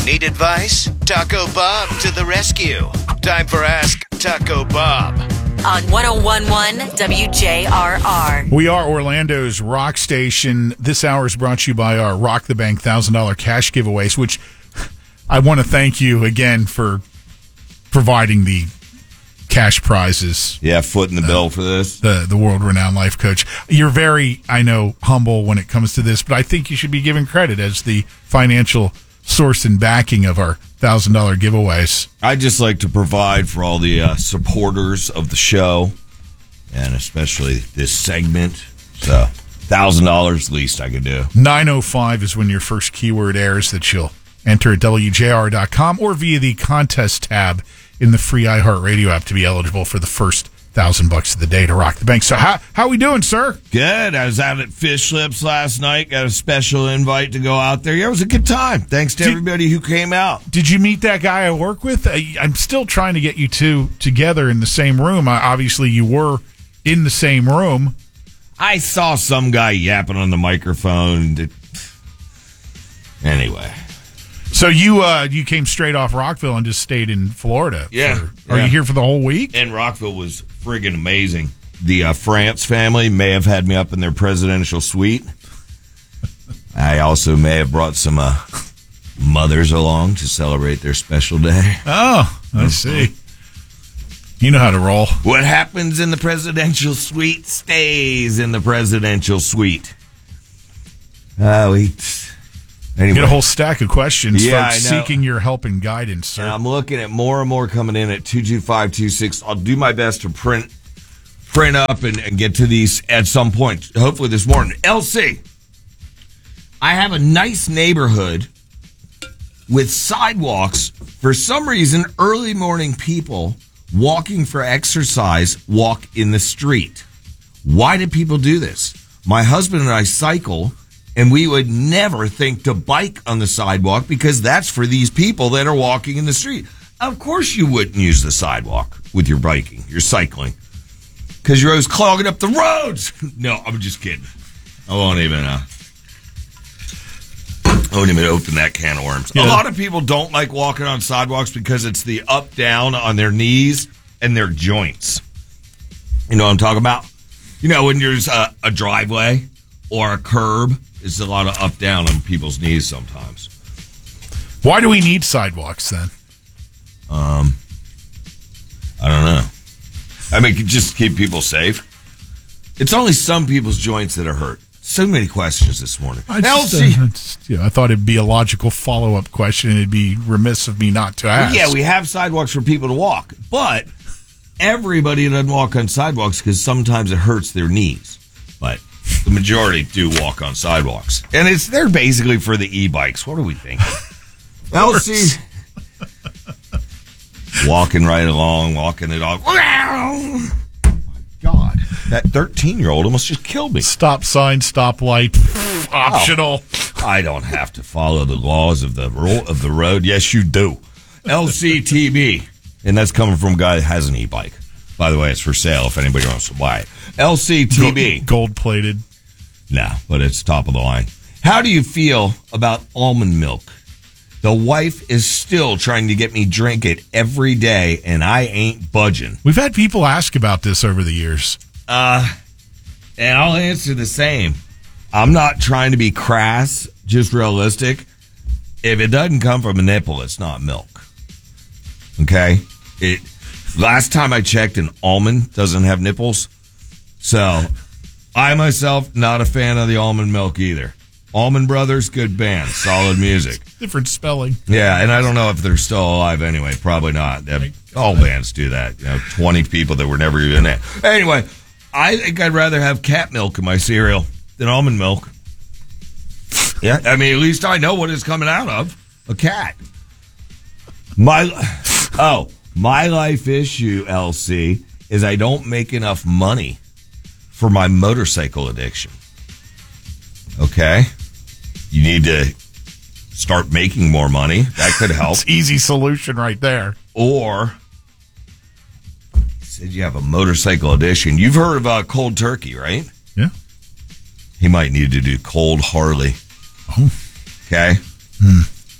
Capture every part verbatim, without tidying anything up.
Need advice? Taco Bob to the rescue. Time for Ask Taco Bob. On one oh one point one W J R R. We are Orlando's rock station. This hour is brought to you by our Rock the Bank one thousand dollars cash giveaways, which I want to thank you again for providing the cash prizes. Yeah, footing the bill for this. The the world-renowned life coach. You're very, I know, humble when it comes to this, but I think you should be given credit as the financial source and backing of our one thousand dollars giveaways. I'd just like to provide for all the uh, supporters of the show, and especially this segment. So, one thousand dollars least I could do. nine oh five is when your first keyword airs that you'll enter at W J R dot com or via the contest tab in the free iHeartRadio app to be eligible for the first thousand bucks of the day to rock the bank. So how how we doing, sir? Good. I was out at Fish Lips last night. Got a special invite to go out there. Yeah, it was a good time. Thanks to Did, everybody who came out. Did you meet that guy I work with? I, I'm still trying to get you two together in the same room. I, obviously, you were in the same room. I saw some guy yapping on the microphone. Anyway. So you uh, you came straight off Rockville and just stayed in Florida. Yeah. For, are yeah. you here for the whole week? And Rockville was friggin' amazing. The uh, France family may have had me up in their presidential suite. I also may have brought some uh, mothers along to celebrate their special day. Oh, I see. You know how to roll. What happens in the presidential suite stays in the presidential suite. Uh, we... Anyway. Get a whole stack of questions, yeah, folks, seeking your help and guidance, sir. And I'm looking at more and more coming in at two two five two six. I'll do my best to print print up and, and get to these at some point, hopefully this morning. L C, I have a nice neighborhood with sidewalks. For some reason, early morning people walking for exercise walk in the street. Why do people do this? My husband and I cycle, and we would never think to bike on the sidewalk because that's for these people that are walking in the street. Of course you wouldn't use the sidewalk with your biking, your cycling, because you're always clogging up the roads. No, I'm just kidding. I won't even, uh, I won't even open that can of worms. Yeah. A lot of people don't like walking on sidewalks because it's the up-down on their knees and their joints. You know what I'm talking about? You know, when there's a, a driveway or a curb, it's a lot of up down on people's knees sometimes. Why do we need sidewalks then? Um, I don't know. I mean, just keep people safe. It's only some people's joints that are hurt. So many questions this morning. I, just, uh, just, yeah, I thought it'd be a logical follow-up question, and it'd be remiss of me not to ask. Well, yeah, we have sidewalks for people to walk, but everybody doesn't walk on sidewalks because sometimes it hurts their knees. But the majority do walk on sidewalks. And it's they're basically for the e-bikes. What are we thinking? L C walking right along, walking it off. Oh, my God. That thirteen-year-old almost just killed me. Stop sign, stop light, optional. Oh, I don't have to follow the laws of the ro- of the road. Yes, you do. L C T B. And that's coming from a guy that has an e-bike. By the way, it's for sale if anybody wants to buy it. L C T B. Gold plated. No, but it's top of the line. How do you feel about almond milk? The wife is still trying to get me drink it every day, and I ain't budging. We've had people ask about this over the years. Uh, and I'll answer the same. I'm not trying to be crass, just realistic. If it doesn't come from a nipple, it's not milk. Okay? It. Last time I checked, an almond doesn't have nipples. So, I myself, not a fan of the almond milk either. Allman Brothers, good band, solid music. Different spelling. Yeah, and I don't know if they're still alive anyway. Probably not. All bands do that. You know, twenty people that were never even in. Anyway, I think I'd rather have cat milk in my cereal than almond milk. Yeah, I mean, at least I know what it's coming out of. A cat. My, oh, my life issue, L C, is I don't make enough money for my motorcycle addiction. Okay? You need to start making more money. That could help. It's easy solution right there. Or, you said you have a motorcycle addiction. You've heard of uh, Cold Turkey, right? Yeah. He might need to do Cold Harley. Oh. Okay? Hmm.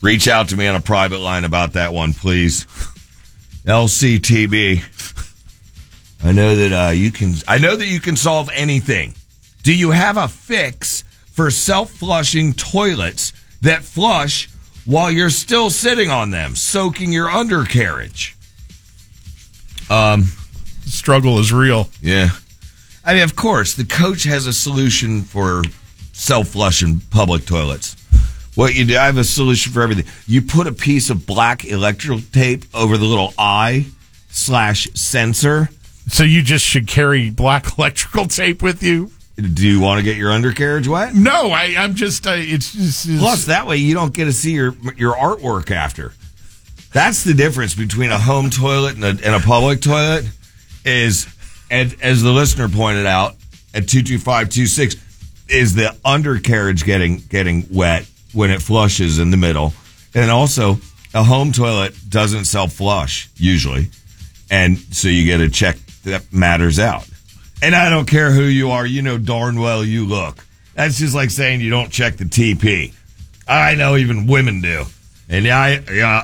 reach out to me on a private line about that one, please. L C T B. I know that uh, you can. I know that you can solve anything. Do you have a fix for self-flushing toilets that flush while you're still sitting on them, soaking your undercarriage? Um, the struggle is real. Yeah. I mean, of course, the coach has a solution for self-flushing public toilets. What you do, I have a solution for everything. You put a piece of black electrical tape over the little eye slash sensor. So you just should carry black electrical tape with you? Do you want to get your undercarriage wet? No, I, I'm just, uh, it's just... It's, Plus, that way you don't get to see your your artwork after. That's the difference between a home toilet and a, and a public toilet is, and as the listener pointed out, at two two five two six, is the undercarriage getting getting wet when it flushes in the middle. And also, a home toilet doesn't self-flush, usually. And so you get a check that matters out. And I don't care who you are, you know darn well you look. That's just like saying you don't check the T P. I know even women do. And I, yeah.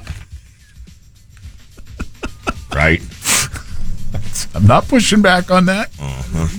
Right? I'm not pushing back on that. Uh-huh.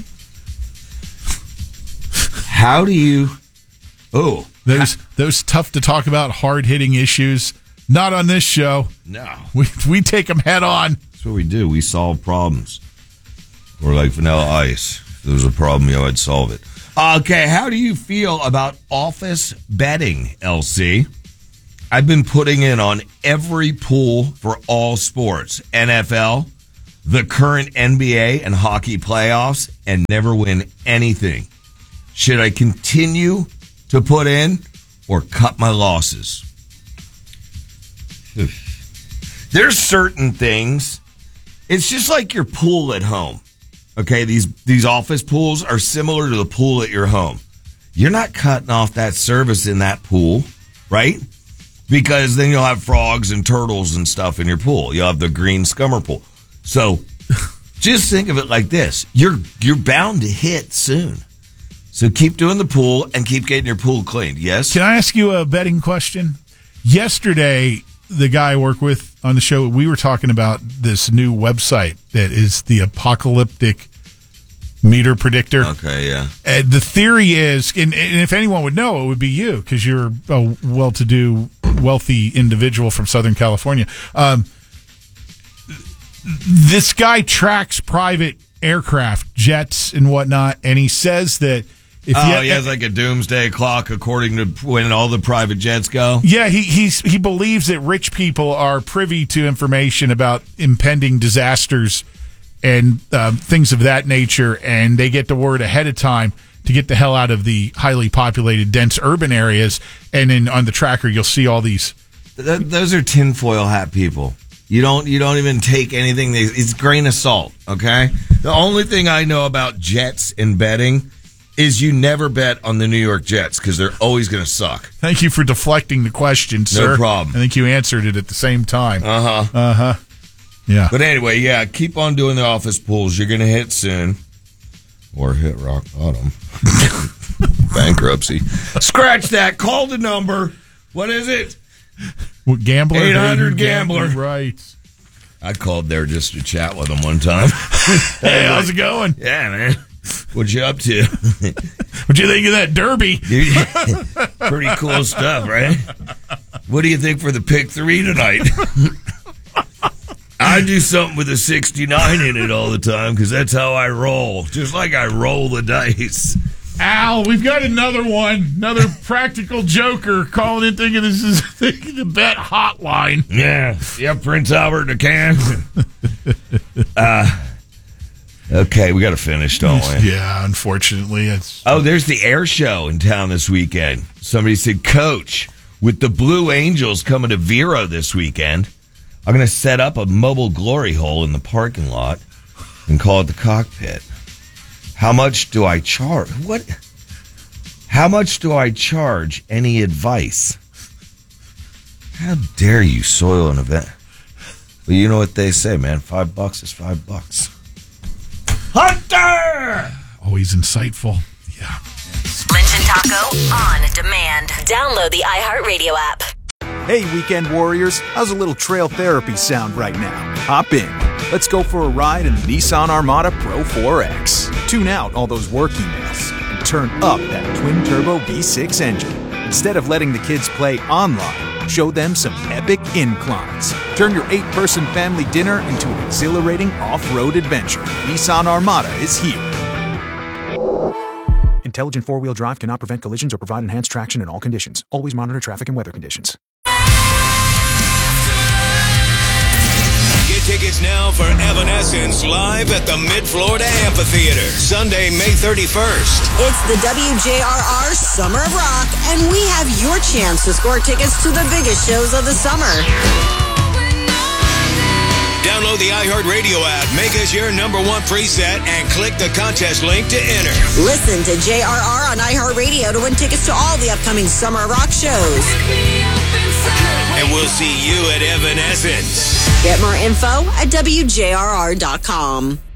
How do you... Oh. Those, those tough to talk about, hard-hitting issues. Not on this show. No. We, we take them head on. That's what we do. We solve problems. We're like Vanilla Ice. If there was a problem, you know, I'd solve it. Okay, how do you feel about office betting, L C? I've been putting in on every pool for all sports. N F L, the current N B A and hockey playoffs, and never win anything. Should I continue to put in or cut my losses? There's certain things. It's just like your pool at home. Okay, these these office pools are similar to the pool at your home. You're not cutting off that service in that pool, right? Because then you'll have frogs and turtles and stuff in your pool. You'll have the green scummer pool. So just think of it like this. You're you're bound to hit soon. So keep doing the pool and keep getting your pool cleaned. Yes? Can I ask you a betting question? Yesterday, the guy I work with on the show, we were talking about this new website that is the apocalyptic meter predictor. Okay, yeah. And the theory is, and, and if anyone would know, it would be you, because you're a well-to-do, wealthy individual from Southern California. Um, this guy tracks private aircraft, jets, and whatnot, and he says that if oh, you, he has like a doomsday clock according to when all the private jets go? Yeah, he he's, he believes that rich people are privy to information about impending disasters and um, things of that nature, and they get the word ahead of time to get the hell out of the highly populated, dense urban areas. And then on the tracker, you'll see all these. Th- those are tinfoil hat people. You don't you don't even take anything. They, it's grain of salt, okay? The only thing I know about jets and betting is you never bet on the New York Jets because they're always going to suck. Thank you for deflecting the question, sir. No problem. I think you answered it at the same time. Uh-huh. Uh-huh. Yeah. But anyway, yeah, keep on doing the office pools. You're going to hit soon. Or hit rock bottom. Bankruptcy. Scratch that. Call the number. What is it? What, Gambler? eight hundred Gambler. Right. I called there just to chat with them one time. Hey, how's it going? Yeah, man. What you up to? What'd you think of that derby? Pretty cool stuff, right? What do you think for the pick three tonight? I do something with a sixty-nine in it all the time because that's how I roll. Just like I roll the dice. Al, we've got another one. Another practical joker calling in thinking this is the bet hotline. Yeah. Yeah, Prince Albert in a can. uh, okay, we got to finish, don't we? Yeah, unfortunately. It's Oh, there's the air show in town this weekend. Somebody said, Coach, with the Blue Angels coming to Vero this weekend, I'm going to set up a mobile glory hole in the parking lot and call it the cockpit. How much do I charge? What? How much do I charge? Any advice? How dare you soil an event? Well, you know what they say, man. Five bucks is five bucks. Hunter! always insightful. Yeah. Lynch and Taco on demand. Download the iHeartRadio app. Hey, weekend warriors, how's a little trail therapy sound right now? Hop in. Let's go for a ride in the Nissan Armada Pro four X. Tune out all those work emails and turn up that twin-turbo V six engine. Instead of letting the kids play online, show them some epic inclines. Turn your eight-person family dinner into an exhilarating off-road adventure. Nissan Armada is here. Intelligent four-wheel drive cannot prevent collisions or provide enhanced traction in all conditions. Always monitor traffic and weather conditions. Get tickets now for Evanescence live at the Mid-Florida Amphitheater, Sunday, May thirty-first. It's the W J R R Summer of Rock, and we have your chance to score tickets to the biggest shows of the summer. Download the iHeartRadio app, make us your number one preset, and click the contest link to enter. Listen to J R R on iHeartRadio to win tickets to all the upcoming Summer of Rock shows. And we'll see you at Evanescence. Get more info at W J R R dot com.